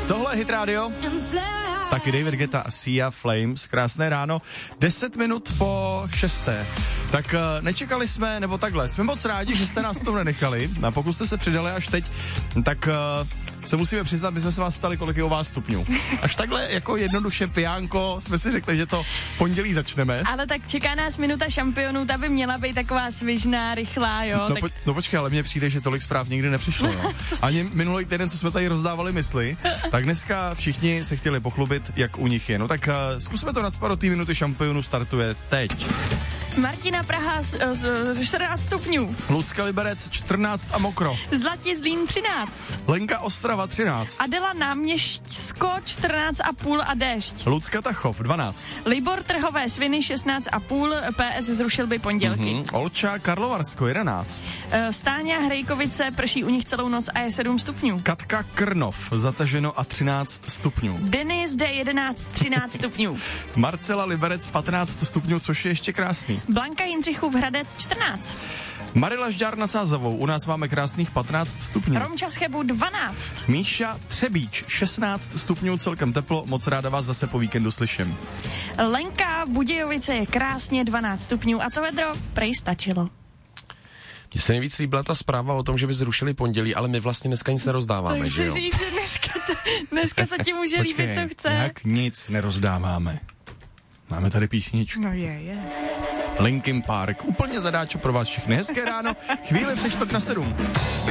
Tohle je Hit Radio. Taky David Guetta a Sia Flames. Krásné ráno. 10 minut po 6. Tak nečekali jsme, nebo takhle, jsme moc rádi, že jste nás v tom nenechali. A pokud jste se přidali až teď, tak se musíme přiznat, my jsme se vás ptali, kolik je u vás stupňů. Až takhle jako jednoduše pijánko jsme si řekli, že to pondělí začneme. Ale tak čeká nás minuta šampionů, ta by měla být taková svižná, rychlá, jo. No, tak... no počkej, ale mně přijde, že tolik zpráv nikdy nepřišlo, jo. Ani minulý týden, co jsme tady rozdávali mysli, tak dneska všichni se chtěli pochlubit, jak u nich je. No tak zkusme to nadspat, té minuty šampionů startuje teď. Martina Praha 14 stupňů. Lucka Liberec 14 a mokro. Zlatě Zlín 13. Lenka Ostrava 13. Adela Náměšťsko 14,5 a déšť. Lucka Tachov 12. Libor Trhové Sviny 16,5, PS zrušil by pondělky. Olča Karlovarsko 11. Stáňa Hrejkovice prší u nich celou noc a je 7 stupňů. Katka Krnov zataženo a 13 stupňů. Denis D11 13 stupňů. Marcela Liberec 15 stupňů, což je ještě krásný. Blanka Jindřichův Hradec 14. Marila Žďár nad Sázavou, u nás máme krásných 15 stupňů. Romča z Chebu 12. Míša Třebíč 16 stupňů, celkem teplo, moc ráda vás zase po víkendu slyším. Lenka Budějovice je krásně 12 stupňů a to vedro prej stačilo. Mně se nejvíc líbila ta zpráva o tom, že by zrušili pondělí, ale my vlastně dneska nic nerozdáváme, že jo? Říct, že dneska se ti může líbit, co chce. Jak nic nerozdáváme. Máme tady písničku. No je. Linkin Park, úplně zadáčo pro vás všechny. Hezké ráno, chvíli před 6:45.